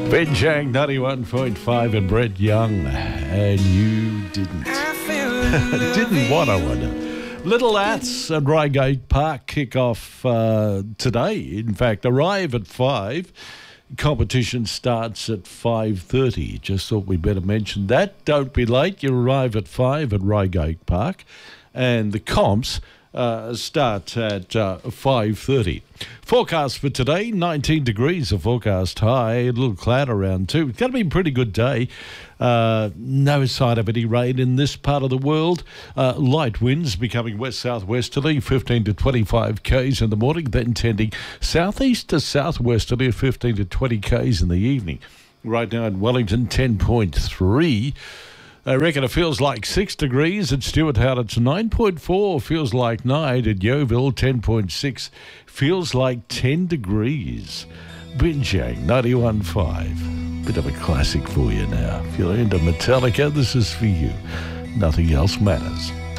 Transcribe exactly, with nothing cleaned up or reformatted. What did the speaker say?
Ben Chang, ninety-one point five, and Brett Young. And you didn't. didn't what, I wonder. Little Ats at Reigate Park kick off uh, today. In fact, arrive at five. Competition starts at five thirty. Just thought we'd better mention that. Don't be late. You arrive at five at Reigate Park. And the comps uh, start at uh, five thirty. Forecast for today, nineteen degrees, a forecast high, a little cloud around too. It's going to be a pretty good day. Uh, no sign of any rain in this part of the world. Uh, light winds becoming west-southwesterly, fifteen to twenty-five k's in the morning, then tending southeast to southwesterly at fifteen to twenty k's in the evening. Right now in Wellington, ten point three. I reckon it feels like six degrees at Stewarttown. It's nine point four, feels like nine. At Yeovil, ten point six, feels like ten degrees. Binjang, ninety-one point five. Bit of a classic for you now. If you're into Metallica, this is for you. Nothing else matters.